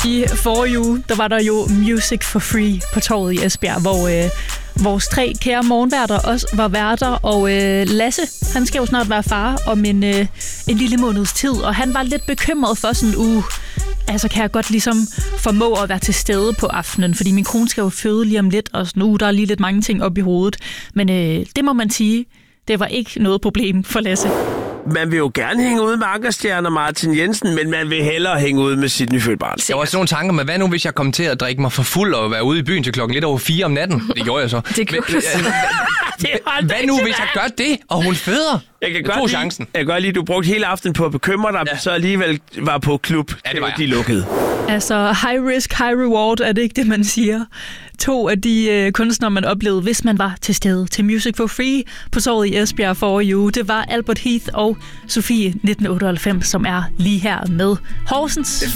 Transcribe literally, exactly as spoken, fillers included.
I forrige uge, der var der jo Music for Free på torvet i Esbjerg, hvor øh, vores tre kære morgenværter også var værter. Og øh, Lasse, han skal jo snart være far om en, øh, en lille måneds tid, og han var lidt bekymret for sådan, uh, altså kan jeg godt ligesom formå at være til stede på aftenen, fordi min kone skal jo føde lige om lidt, og sådan, uh, der er lige lidt mange ting op i hovedet. Men øh, det må man sige, det var ikke noget problem for Lasse. Man vil jo gerne hænge ud med Ankerstjerne og Martin Jensen, men man vil hellere hænge ud med sit nyfødte barn. Jeg var også nogle tanker med, hvad nu hvis jeg kom til at drikke mig for fuld og være ude i byen til klokken lidt over fire om natten? Det gjorde jeg så. Det gjorde men, øh, hvad nu hvis jeg gør det, og hun føder? Jeg kan jeg godt lide, jeg kan godt lide, at du brugte hele aftenen på at bekymre dig, ja. Så alligevel var på klub. Ja, det var jeg. De lukkede. Altså, high risk, high reward, er det ikke det, man siger? To af de øh, kunstnere, man oplevede, hvis man var til stede til Music for Free på torvet i Esbjerg forrige uge, det var Albert Heath og Sofie nitten otteoghalvfems, som er lige her med Horsens.